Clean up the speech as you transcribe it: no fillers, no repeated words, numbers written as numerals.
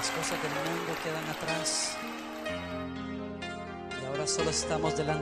Las cosas del mundo quedan atrás y ahora solo estamos delante